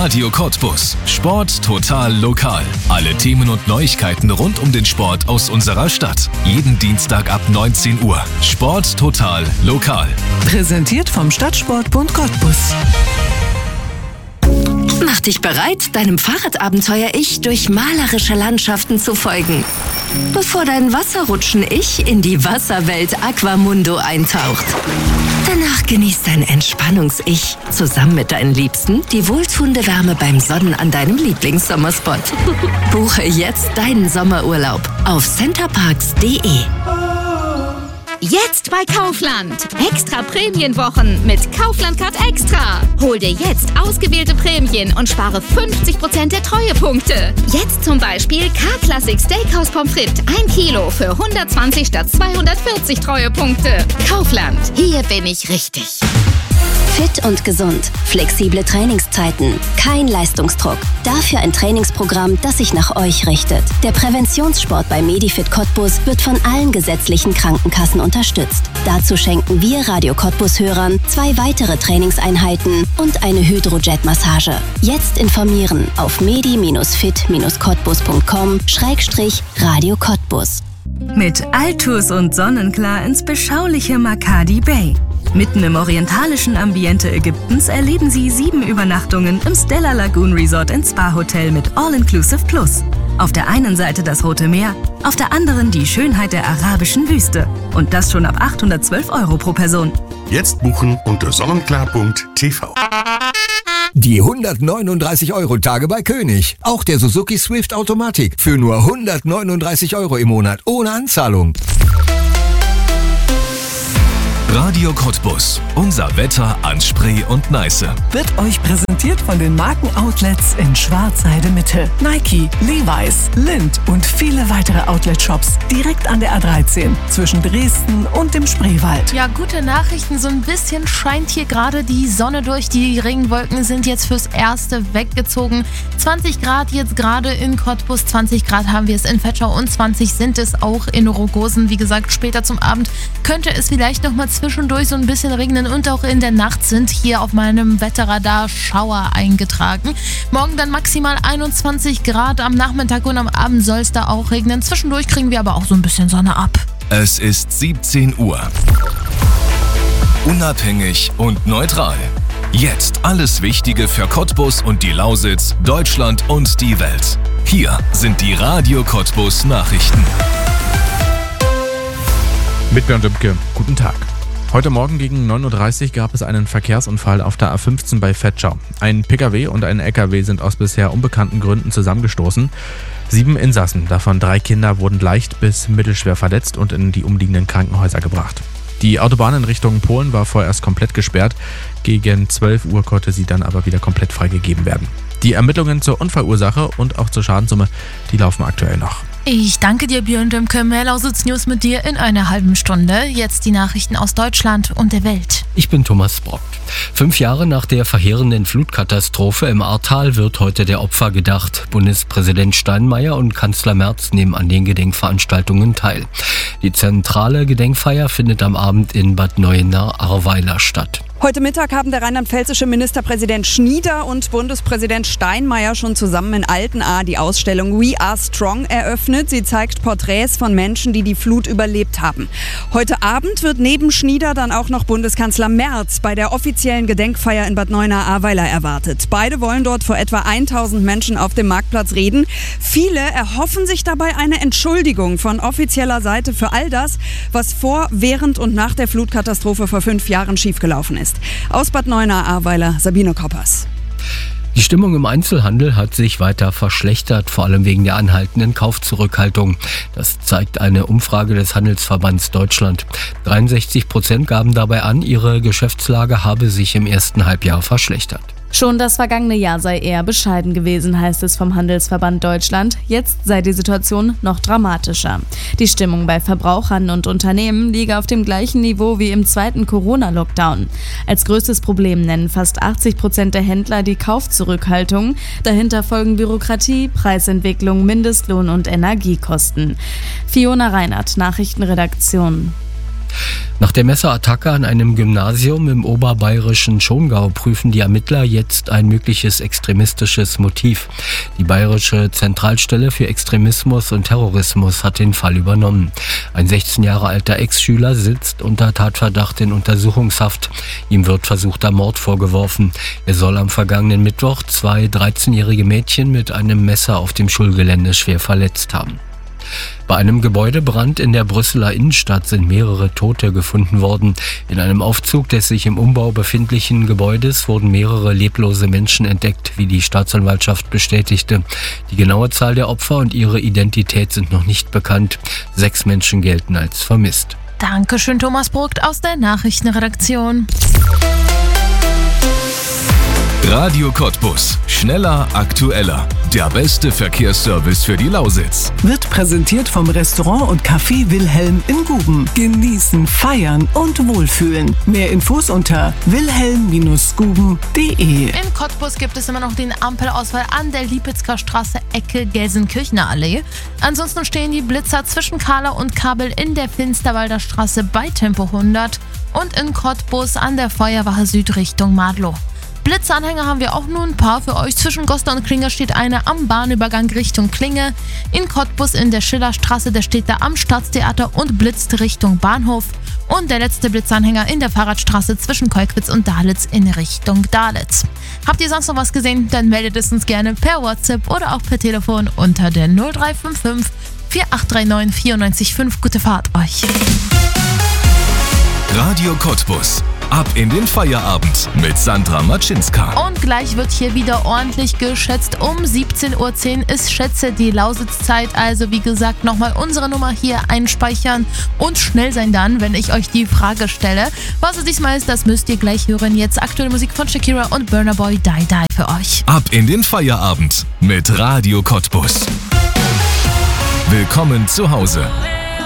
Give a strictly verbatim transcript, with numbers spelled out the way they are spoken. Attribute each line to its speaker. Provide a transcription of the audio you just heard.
Speaker 1: Radio Cottbus. Sport total lokal. Alle Themen und Neuigkeiten rund um den Sport aus unserer Stadt. Jeden Dienstag ab neunzehn Uhr. Sport total lokal.
Speaker 2: Präsentiert vom Stadtsportbund Cottbus.
Speaker 3: Mach dich bereit, deinem Fahrradabenteuer-Ich durch malerische Landschaften zu folgen. Bevor dein Wasserrutschen-Ich in die Wasserwelt Aquamundo eintaucht. Danach genießt dein Entspannungs-Ich zusammen mit deinen Liebsten die wohltuende Wärme beim Sonnen an deinem Lieblingssommerspot. Buche jetzt deinen Sommerurlaub auf centerparks punkt de.
Speaker 4: Jetzt bei Kaufland. Extra Prämienwochen mit Kaufland Card Extra. Hol dir jetzt ausgewählte Prämien und spare fünfzig Prozent der Treuepunkte. Jetzt zum Beispiel K-Classic Steakhouse Pommes frites ein Kilo für hundertzwanzig statt zweihundertvierzig Treuepunkte. Kaufland. Hier bin ich richtig.
Speaker 5: Fit und gesund, flexible Trainingszeiten, kein Leistungsdruck. Dafür ein Trainingsprogramm, das sich nach euch richtet. Der Präventionssport bei Medifit Cottbus wird von allen gesetzlichen Krankenkassen unterstützt. Dazu schenken wir Radio Cottbus-Hörern zwei weitere Trainingseinheiten und eine Hydrojet-Massage. Jetzt informieren auf medi-fit cottbus punkt com Schrägstrich Radio Cottbus.
Speaker 6: Mit Altus und Sonnenklar ins beschauliche Makadi Bay. Mitten im orientalischen Ambiente Ägyptens erleben Sie sieben Übernachtungen im Stella Lagoon Resort and Spa Hotel mit All-Inclusive Plus. Auf der einen Seite das Rote Meer, auf der anderen die Schönheit der arabischen Wüste. Und das schon ab achthundertzwölf Euro pro Person.
Speaker 7: Jetzt buchen unter sonnenklar punkt t v.
Speaker 8: Die hundertneununddreißig Euro Tage bei König. Auch der Suzuki Swift Automatik für nur hundertneununddreißig Euro im Monat ohne Anzahlung.
Speaker 1: Radio Cottbus. Unser Wetter an Spree und Neiße.
Speaker 2: Wird euch präsentiert von den Markenoutlets in Schwarzheide Mitte. Nike, Levi's, Lindt und viele weitere Outlet-Shops direkt an der A dreizehn zwischen Dresden und dem Spreewald.
Speaker 9: Ja, gute Nachrichten. So ein bisschen scheint hier gerade die Sonne durch. Die Regenwolken sind jetzt fürs Erste weggezogen. zwanzig Grad jetzt gerade in Cottbus, zwanzig Grad haben wir es in Vetschau und zwanzig sind es auch in Rogosen. Wie gesagt, später zum Abend könnte es vielleicht nochmal zwischendurch so ein bisschen regnen und auch in der Nacht sind hier auf meinem Wetterradar Schauer eingetragen. Morgen dann maximal einundzwanzig Grad, am Nachmittag und am Abend soll es da auch regnen. Zwischendurch kriegen wir aber auch so ein bisschen Sonne ab.
Speaker 1: Es ist siebzehn Uhr. Unabhängig und neutral. Jetzt alles Wichtige für Cottbus und die Lausitz, Deutschland und die Welt. Hier sind die Radio Cottbus Nachrichten.
Speaker 10: Mit Björn Dümke, guten Tag. Heute Morgen gegen neun Uhr dreißig gab es einen Verkehrsunfall auf der A fünfzehn bei Vetschau. Ein Pkw und ein L K W sind aus bisher unbekannten Gründen zusammengestoßen. Sieben Insassen, davon drei Kinder, wurden leicht bis mittelschwer verletzt und in die umliegenden Krankenhäuser gebracht. Die Autobahn in Richtung Polen war vorerst komplett gesperrt. Gegen zwölf Uhr konnte sie dann aber wieder komplett freigegeben werden. Die Ermittlungen zur Unfallursache und auch zur Schadenssumme, die laufen aktuell noch.
Speaker 9: Ich danke dir, Björn Dümke. Mehr Lausitz News mit dir in einer halben Stunde. Jetzt die Nachrichten aus Deutschland und der Welt.
Speaker 11: Ich bin Thomas Brock. Fünf Jahre nach der verheerenden Flutkatastrophe im Ahrtal wird heute der Opfer gedacht. Bundespräsident Steinmeier und Kanzler Merz nehmen an den Gedenkveranstaltungen teil. Die zentrale Gedenkfeier findet am Abend in Bad Neuenahr-Ahrweiler statt.
Speaker 12: Heute Mittag haben der rheinland-pfälzische Ministerpräsident Schnieder und Bundespräsident Steinmeier schon zusammen in Altenahr die Ausstellung We Are Strong eröffnet. Sie zeigt Porträts von Menschen, die die Flut überlebt haben. Heute Abend wird neben Schnieder dann auch noch Bundeskanzler Merz bei der offiziellen Gedenkfeier in Bad Neuenahr-Ahrweiler erwartet. Beide wollen dort vor etwa tausend Menschen auf dem Marktplatz reden. Viele erhoffen sich dabei eine Entschuldigung von offizieller Seite für all das, was vor, während und nach der Flutkatastrophe vor fünf Jahren schiefgelaufen ist. Aus Bad Neuenahr-Ahrweiler, Sabine Koppers.
Speaker 11: Die Stimmung im Einzelhandel hat sich weiter verschlechtert, vor allem wegen der anhaltenden Kaufzurückhaltung. Das zeigt eine Umfrage des Handelsverbands Deutschland. dreiundsechzig Prozent gaben dabei an, ihre Geschäftslage habe sich im ersten Halbjahr verschlechtert.
Speaker 13: Schon das vergangene Jahr sei eher bescheiden gewesen, heißt es vom Handelsverband Deutschland. Jetzt sei die Situation noch dramatischer. Die Stimmung bei Verbrauchern und Unternehmen liege auf dem gleichen Niveau wie im zweiten Corona-Lockdown. Als größtes Problem nennen fast achtzig Prozent der Händler die Kaufzurückhaltung. Dahinter folgen Bürokratie, Preisentwicklung, Mindestlohn und Energiekosten. Fiona Reinert, Nachrichtenredaktion.
Speaker 11: Nach der Messerattacke an einem Gymnasium im oberbayerischen Schongau prüfen die Ermittler jetzt ein mögliches extremistisches Motiv. Die Bayerische Zentralstelle für Extremismus und Terrorismus hat den Fall übernommen. Ein sechzehn Jahre alter Ex-Schüler sitzt unter Tatverdacht in Untersuchungshaft. Ihm wird versuchter Mord vorgeworfen. Er soll am vergangenen Mittwoch zwei dreizehnjährige Mädchen mit einem Messer auf dem Schulgelände schwer verletzt haben. Bei einem Gebäudebrand in der Brüsseler Innenstadt sind mehrere Tote gefunden worden. In einem Aufzug des sich im Umbau befindlichen Gebäudes wurden mehrere leblose Menschen entdeckt, wie die Staatsanwaltschaft bestätigte. Die genaue Zahl der Opfer und ihre Identität sind noch nicht bekannt. Sechs Menschen gelten als vermisst.
Speaker 9: Dankeschön, Thomas Brugt aus der Nachrichtenredaktion.
Speaker 1: Radio Cottbus. Schneller, aktueller. Der beste Verkehrsservice für die Lausitz.
Speaker 2: Wird präsentiert vom Restaurant und Café Wilhelm in Guben. Genießen, feiern und wohlfühlen. Mehr Infos unter wilhelm Bindestrich guben Punkt de.
Speaker 9: In Cottbus gibt es immer noch den Ampelausfall an der Liepitzker Straße, Ecke Gelsenkirchener Allee. Ansonsten stehen die Blitzer zwischen Kahla und Kabel in der Finsterwalder Straße bei Tempo hundert und in Cottbus an der Feuerwache Süd Richtung Madlow. Blitzanhänger haben wir auch nur ein paar für euch. Zwischen Goslar und Klinge steht einer am Bahnübergang Richtung Klinge. In Cottbus in der Schillerstraße, der steht da am Staatstheater und blitzt Richtung Bahnhof. Und der letzte Blitzanhänger in der Fahrradstraße zwischen Kolkwitz und Dahletz in Richtung Dahletz. Habt ihr sonst noch was gesehen? Dann meldet es uns gerne per WhatsApp oder auch per Telefon unter der null drei fünf fünf vier acht drei neun vier neun fünf. Gute Fahrt euch.
Speaker 1: Radio Cottbus. Ab in den Feierabend mit Sandra Matschinska.
Speaker 9: Und gleich wird hier wieder ordentlich geschätzt. Um siebzehn Uhr zehn ist Schätze die Lausitzzeit. Also wie gesagt, nochmal unsere Nummer hier einspeichern und schnell sein dann, wenn ich euch die Frage stelle. Was es diesmal ist, das müsst ihr gleich hören. Jetzt aktuelle Musik von Shakira und Burna Boy, Die Die für euch.
Speaker 1: Ab in den Feierabend mit Radio Cottbus. Willkommen zu Hause.